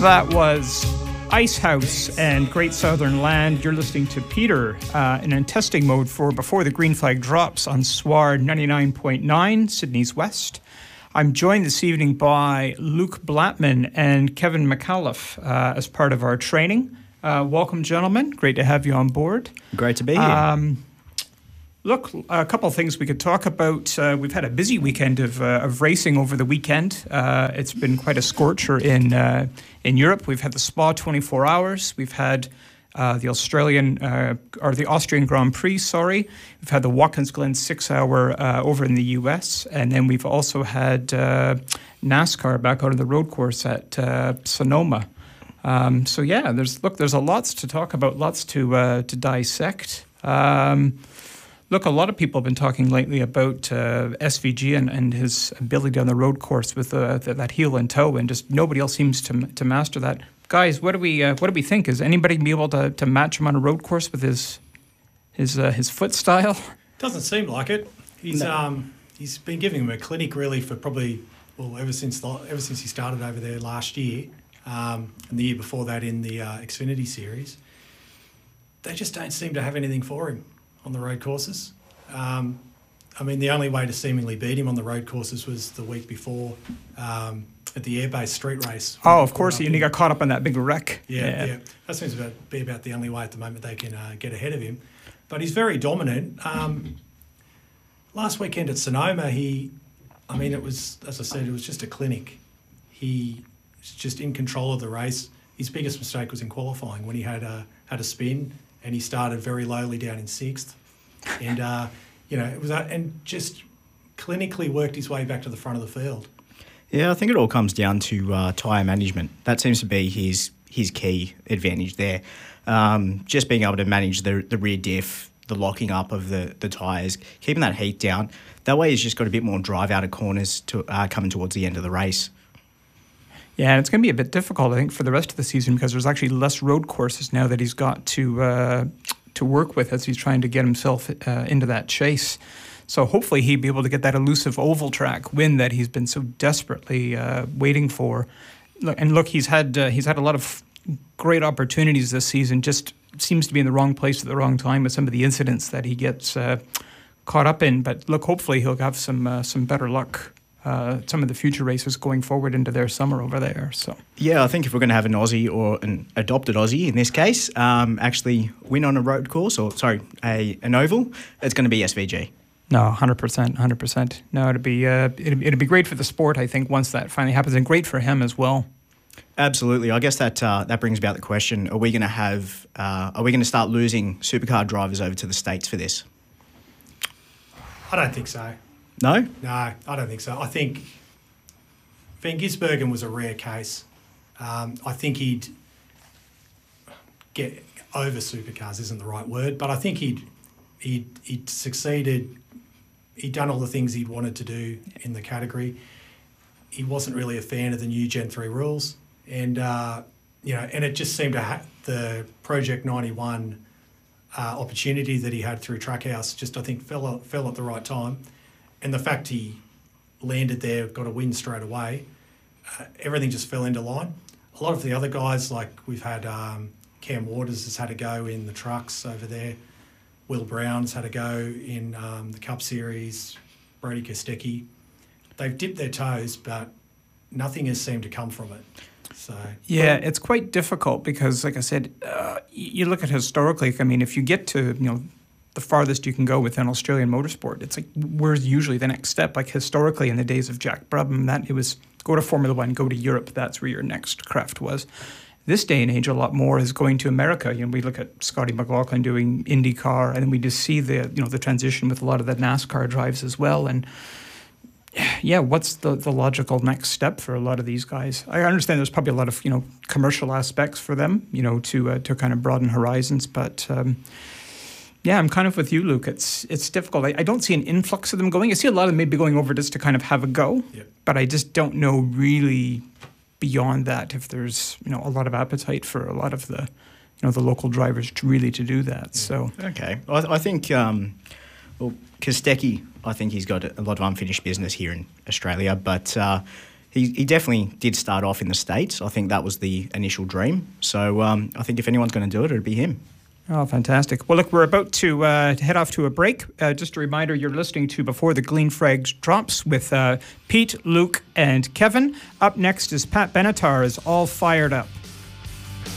That was Icehouse and Great Southern Land. You're listening to Peter in testing mode for Before the Green Flag Drops on SWAR 99.9, Sydney's West. I'm joined this evening by Luke Blattman and Kevin McAuliffe as part of our training. Welcome, gentlemen. Great to have you on board. Great to be here. Look, a couple of things we could talk about. We've had a busy weekend of racing over the weekend. It's been quite a scorcher in Europe. We've had the Spa 24 Hours. We've had the Austrian Grand Prix. We've had the Watkins Glen 6 Hour over in the US, and then we've also had NASCAR back out on the road course at Sonoma. There's a lots to talk about, lots to dissect. Look, a lot of people have been talking lately about SVG and his ability on the road course with that heel and toe, and just nobody else seems to master that. Guys, what do we think? Is anybody be able to match him on a road course with his foot style? Doesn't seem like it. He's been giving him a clinic really for probably ever since he started over there last year, and the year before that in the Xfinity Series. They just don't seem to have anything for him on the road courses. The only way to seemingly beat him on the road courses was the week before at the Airbase street race. Oh, of course, and he got caught up on that big wreck. Yeah. That seems to be about the only way at the moment they can get ahead of him. But he's very dominant. Last weekend at Sonoma, it was, as I said, it was just a clinic. He was just in control of the race. His biggest mistake was in qualifying when he had a spin, and he started very lowly down in sixth, and it was and just clinically worked his way back to the front of the field. Yeah, I think it all comes down to tyre management. That seems to be his key advantage there. Just being able to manage the rear diff, the locking up of the tyres, keeping that heat down. That way, he's just got a bit more drive out of corners to coming towards the end of the race. Yeah, and it's going to be a bit difficult, I think, for the rest of the season because there's actually less road courses now that he's got to work with as he's trying to get himself into that chase. So hopefully he'll be able to get that elusive oval track win that he's been so desperately waiting for. Look, he's had a lot of great opportunities this season. Just seems to be in the wrong place at the wrong time with some of the incidents that he gets caught up in. But look, hopefully he'll have some better luck. Some of the future races going forward into their summer over there. So yeah, I think if we're going to have an Aussie or an adopted Aussie in this case actually win on a road course an oval, it's going to be SVG. No, 100%. No, it'd be great for the sport. I think once that finally happens, and great for him as well. Absolutely. I guess that brings about the question: Are we going to start losing supercar drivers over to the States for this? I don't think so. No? No, I don't think so. I think Van Gisbergen was a rare case. I think he'd get over supercars isn't the right word, but I think he'd succeeded. He'd done all the things he'd wanted to do in the category. He wasn't really a fan of the new Gen 3 rules, and and it just seemed to the Project 91 opportunity that he had through Trackhouse just I think fell at the right time. And the fact he landed there, got a win straight away, everything just fell into line. A lot of the other guys, like we've had Cam Waters has had a go in the trucks over there. Will Brown's had a go in the Cup Series. Brady Kostecki. They've dipped their toes, but nothing has seemed to come from it. So yeah, it's quite difficult because, like I said, you look at historically. If you get to the farthest you can go within Australian motorsport, it's like where's usually the next step? Like historically, in the days of Jack Brabham, that it was go to Formula One, go to Europe. That's where your next craft was. This day and age, a lot more is going to America. We look at Scotty McLaughlin doing IndyCar, and then we just see the transition with a lot of the NASCAR drives as well. And yeah, what's the logical next step for a lot of these guys? I understand there's probably a lot of commercial aspects for them, to kind of broaden horizons, but. Yeah, I'm kind of with you, Luke. It's difficult. I don't see an influx of them going. I see a lot of them maybe going over just to kind of have a go, but I just don't know really beyond that if there's a lot of appetite for a lot of the the local drivers to do that. Yeah. So okay, I think Kostecki, I think he's got a lot of unfinished business here in Australia, but he definitely did start off in the States. I think that was the initial dream. So I think if anyone's going to do it, it'd be him. Oh, fantastic. Well, look, we're about to head off to a break. Just a reminder, you're listening to Before the Green Flag Drops with Pete, Luke, and Kevin. Up next is Pat Benatar is All Fired Up.